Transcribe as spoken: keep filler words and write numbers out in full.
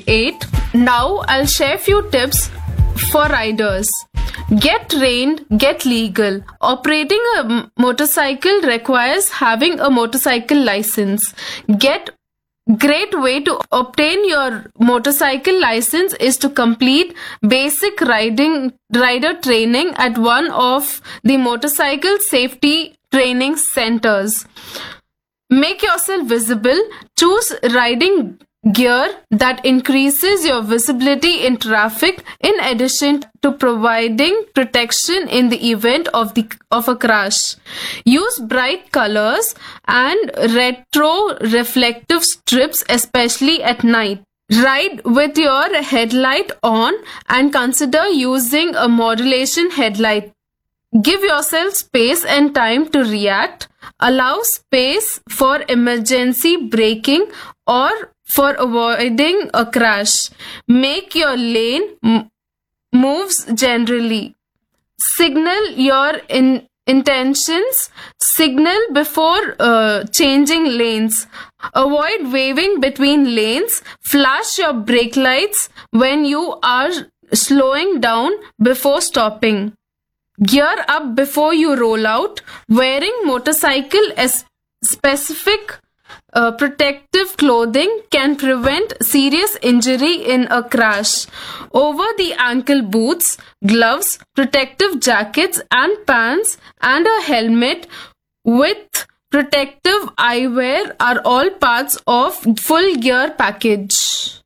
eight. Now I'll share few tips for riders. Get trained, get legal. Operating a motorcycle requires having a motorcycle license. Get Great way to obtain your motorcycle license is to complete basic riding rider training at one of the motorcycle safety training centers. Make yourself visible. Choose riding gear that increases your visibility in traffic in addition to providing protection in the event of the of a crash. Use bright colors and retro reflective strips, especially at night. Ride with your headlight on and consider using a modulation headlight. Give yourself space and time to react. Allow space for emergency braking or for avoiding a crash. Make your lane m- moves generally. Signal your in- intentions. Signal before uh, changing lanes. Avoid waving between lanes. Flash your brake lights when you are slowing down before stopping. Gear up before you roll out. Wearing motorcycle as specific uh, protective clothing can prevent serious injury in a crash. Over the ankle boots, gloves, protective jackets and pants, and a helmet with protective eyewear are all parts of full gear package.